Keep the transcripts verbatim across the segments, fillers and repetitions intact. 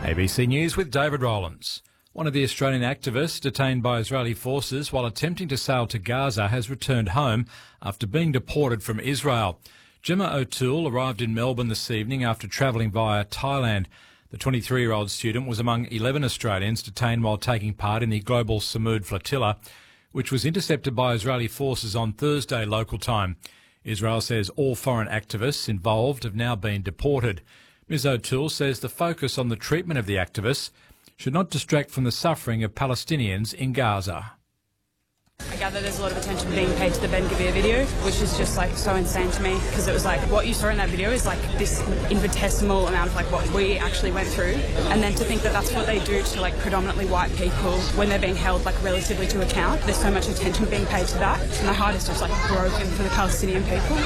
A B C News with David Rowlands. One of the Australian activists detained by Israeli forces while attempting to sail to Gaza has returned home after being deported from Israel. Gemma O'Toole arrived in Melbourne this evening after travelling via Thailand. The twenty-three-year-old student was among eleven Australians detained while taking part in the global Samud flotilla, which was intercepted by Israeli forces on Thursday local time. Israel says all foreign activists involved have now been deported. Miz O'Toole says the focus on the treatment of the activists should not distract from the suffering of Palestinians in Gaza. I gather there's a lot of attention being paid to the Ben Gvir video, which is just like so insane to me, because it was like what you saw in that video is like this infinitesimal amount of like what we actually went through, and then to think that that's what they do to like predominantly white people when they're being held like relatively to account. There's so much attention being paid to that. My heart is just like broken for the Palestinian people.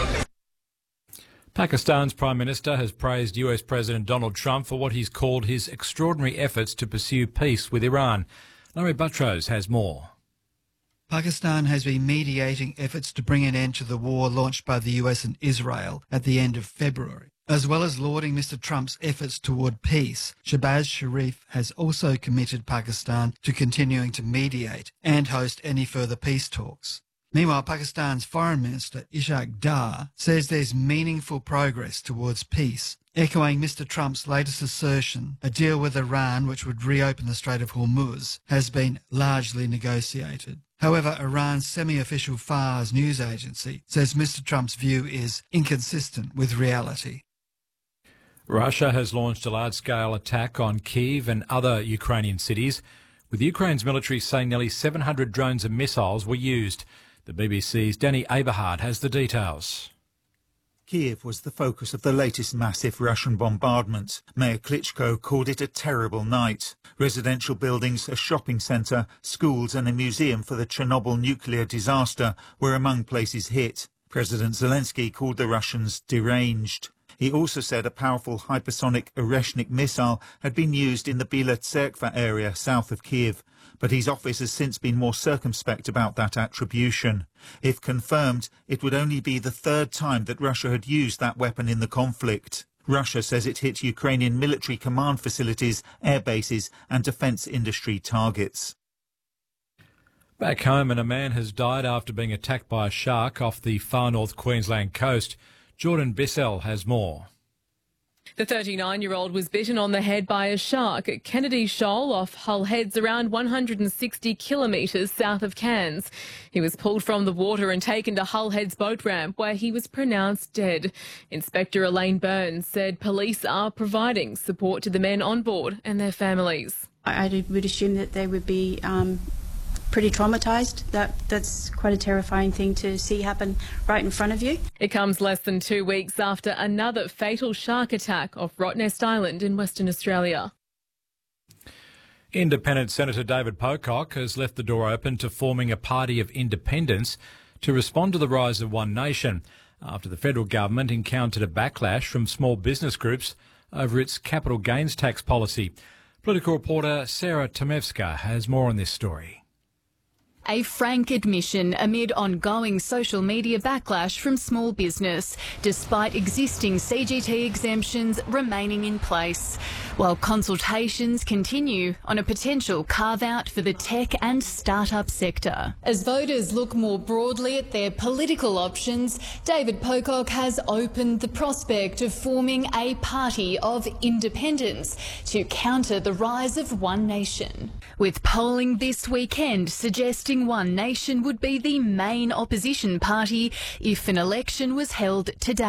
Pakistan's Prime Minister has praised U S President Donald Trump for what he's called his extraordinary efforts to pursue peace with Iran. Larry Buttrose has more. Pakistan has been mediating efforts to bring an end to the war launched by the U S and Israel at the end of February. As well as lauding Mister Trump's efforts toward peace, Shehbaz Sharif has also committed Pakistan to continuing to mediate and host any further peace talks. Meanwhile, Pakistan's Foreign Minister Ishaq Dar says there's meaningful progress towards peace, echoing Mister Trump's latest assertion a deal with Iran, which would reopen the Strait of Hormuz, has been largely negotiated. However, Iran's semi-official Fars news agency says Mister Trump's view is inconsistent with reality. Russia has launched a large-scale attack on Kyiv and other Ukrainian cities, with Ukraine's military saying nearly seven hundred drones and missiles were used. The B B C's Danny Aberhard has the details. Kyiv was the focus of the latest massive Russian bombardment. Mayor Klitschko called it a terrible night. Residential buildings, a shopping centre, schools and a museum for the Chernobyl nuclear disaster were among places hit. President Zelensky called the Russians deranged. He also said a powerful hypersonic Oreshnik missile had been used in the Bila Tserkva area south of Kyiv, but his office has since been more circumspect about that attribution. If confirmed, it would only be the third time that Russia had used that weapon in the conflict. Russia says it hit Ukrainian military command facilities, air bases and defence industry targets. Back home, and a man has died after being attacked by a shark off the far north Queensland coast. Jordan Bissell has more. The thirty-nine-year-old was bitten on the head by a shark at Kennedy Shoal off Hull Heads, around one hundred sixty kilometres south of Cairns. He was pulled from the water and taken to Hull Heads boat ramp, where he was pronounced dead. Inspector Elaine Burns said police are providing support to the men on board and their families. I would assume that they would be um, pretty traumatised. That that's quite a terrifying thing to see happen right in front of you. It comes less than two weeks after another fatal shark attack off Rottnest Island in Western Australia. Independent Senator David Pocock has left the door open to forming a party of independence to respond to the rise of One Nation after the federal government encountered a backlash from small business groups over its capital gains tax policy. Political reporter Sarah Tomevska has more on this story. A frank admission amid ongoing social media backlash from small business, despite existing C G T exemptions remaining in place, while consultations continue on a potential carve-out for the tech and start-up sector. As voters look more broadly at their political options, David Pocock has opened the prospect of forming a party of independence to counter the rise of One Nation, with polling this weekend suggesting One Nation would be the main opposition party if an election was held today.